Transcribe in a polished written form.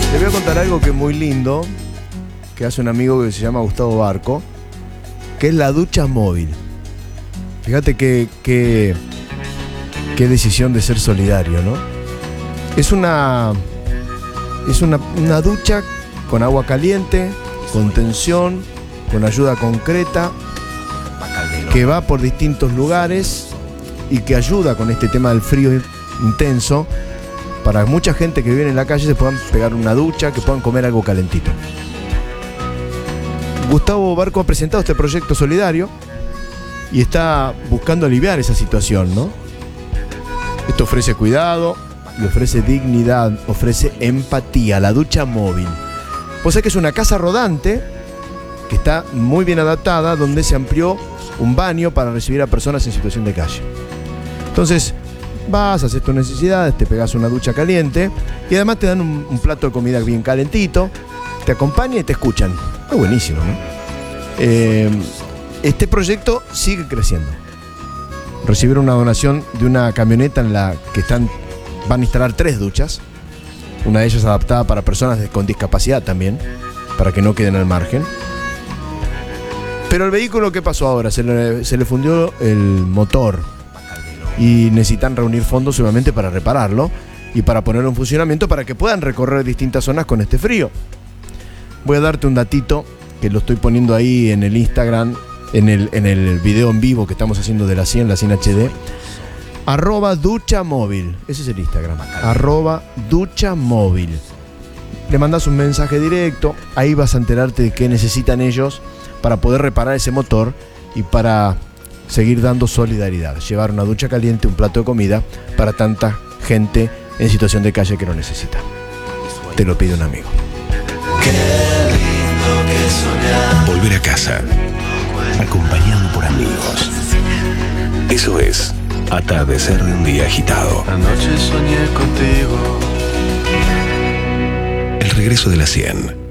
Te voy a contar algo que es muy lindo, que hace un amigo que se llama Gustavo Barco, que es la ducha móvil. Fíjate qué decisión de ser solidario, ¿no? Es una ducha con agua caliente, con tensión, con ayuda concreta, que va por distintos lugares y que ayuda con este tema del frío intenso, para mucha gente que vive en la calle se puedan pegar una ducha, que puedan comer algo calentito. Gustavo Barco ha presentado este proyecto solidario y está buscando aliviar esa situación, ¿no? Esto ofrece cuidado, le ofrece dignidad, ofrece empatía, la ducha móvil. Pues es que es una casa rodante que está muy bien adaptada, donde se amplió un baño para recibir a personas en situación de calle. Entonces, vas, haces tus necesidades, te pegas una ducha caliente y además te dan un plato de comida bien calentito, te acompañan y te escuchan. Es buenísimo, ¿no? Este proyecto sigue creciendo. Recibieron una donación de una camioneta en la que van a instalar 3 duchas, una de ellas adaptada para personas con discapacidad también, para que no queden al margen. Pero el vehículo, ¿qué pasó ahora? Se le fundió el motor y necesitan reunir fondos obviamente para repararlo y para ponerlo en funcionamiento para que puedan recorrer distintas zonas con este frío. Voy a darte un datito que lo estoy poniendo ahí en el Instagram, en el video en vivo que estamos haciendo de la 100 HD. @duchamóvil, ese es el Instagram, @duchamóvil. Le mandas un mensaje directo, ahí vas a enterarte de qué necesitan ellos para poder reparar ese motor y para seguir dando solidaridad, llevar una ducha caliente, un plato de comida para tanta gente en situación de calle que lo necesita. Te lo pide un amigo. Volver a casa, acompañado por amigos. Eso es atardecer de un día agitado. Anoche soñé contigo. El regreso de la 100.